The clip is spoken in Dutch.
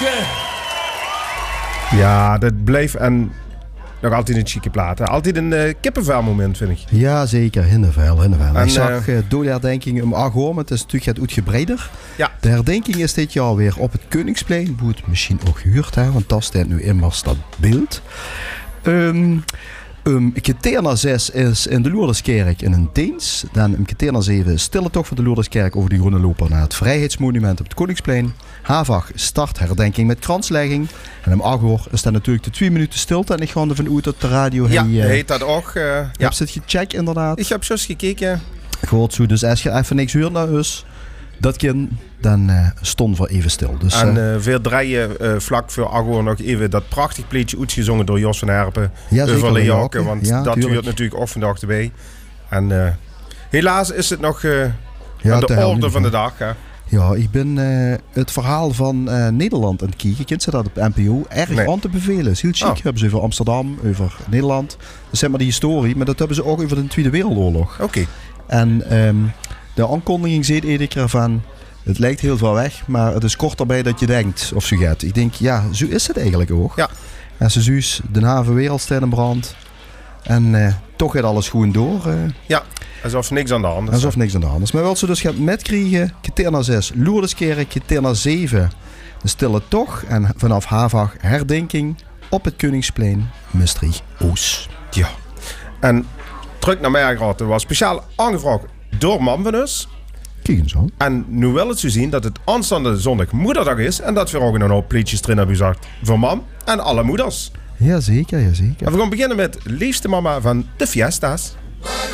Danke. Ja, dat bleef en nog altijd een chique plaat. Hè. Altijd een kippenvelmoment, vind ik. Ja, zeker. Hindervel. En, Ik zag door de herdenking om Argoom. Het is natuurlijk het uitgebreider. Ja. De herdenking is dit jaar weer op het Koningsplein. Hoe het misschien ook gehuurd, hè, want dat staat nu immers dat beeld. Kwartier na 6 is in de Lourdeskerk in een Deens. Dan om kwartier na 7 stille tocht van de Lourdeskerk over de Groene Loper naar het Vrijheidsmonument op het Koningsplein. Havag start herdenking met kranslegging. En om 8 uur is dan natuurlijk de 2 minuten stilte. En ik ga ervan uit op de radio. Ja, heet dat ook. Heb je het gecheckt inderdaad? Ik heb juist gekeken. Goed zo, dus als je even niks hoort naar huis, dat kind, dan stond we even stil. Dus, En veel draaien vlak voor Agor nog even dat prachtig pleetje uitgezongen door Jos van Herpen. Ja, zeker. Over Leeuwarden, want ja, dat tuurlijk. hoort natuurlijk ook vandaag erbij. En helaas is het nog aan te de hel orde niet, van de hè. dag. Hè. Ja, ik ben het verhaal van Nederland aan het kijken. Kent ze dat op NPO? Erg aan te bevelen. Is heel chic. Hebben ze over Amsterdam, over Nederland. Dat is zeg maar die historie. Maar dat hebben ze ook over de Tweede Wereldoorlog. Oké. En de aankondiging zegt iedere keer van... Het lijkt heel veel weg, maar het is korter bij dat je denkt of zo gaat. Ik denk, ja, zo is het eigenlijk ook. Ja. En ze zuus, de haven wereld staat in brand. En toch gaat alles gewoon door. Ja, alsof niks aan de hand is. Alsof niks aan de hand is. Maar wat ze dus gaat metkrijgen, kwartier na 6 Lourdeskerk, kwartier na 7 de stille tocht. En vanaf Havag herdenking op het Koningsplein, Maastricht Oost. Ja. En terug naar mij geraten was speciaal aangevraagd door Mam van ons. Kijk eens aan. En nu wil het zo zien dat het aanstaande zondag moederdag is. En dat we ook een hoop pleetjes erin hebben gezegd voor mam en alle moeders. Jazeker, jazeker. En we gaan beginnen met liefste mama van de Fiesta's.